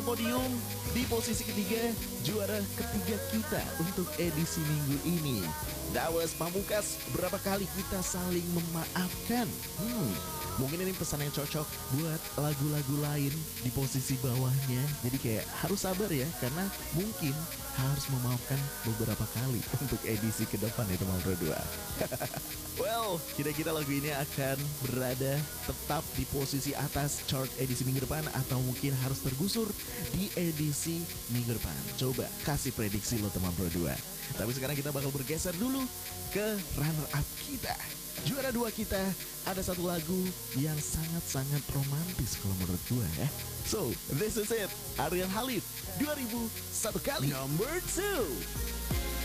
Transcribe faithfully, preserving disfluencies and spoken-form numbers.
Podium di posisi ketiga, juara ketiga kita untuk edisi minggu ini. That was Pamungkas. Berapa kali kita saling memaafkan? Hmm, mungkin ini pesan yang cocok buat lagu-lagu lain di posisi bawahnya. Jadi kayak harus sabar ya, karena mungkin harus memaafkan beberapa kali untuk edisi ke depan ya teman berdua. Well, kira-kira lagu ini akan berada tetap di posisi atas chart edisi minggu depan atau mungkin harus tergusur di edisi minggu depan. Coba kasih prediksi lo teman berdua. Tapi sekarang kita bakal bergeser dulu ke runner up kita. Juara dua kita ada satu lagu yang sangat-sangat romantis kalau menurut gue ya. So, this is it. Ariel Halid, dua ribu satu kali. Number two.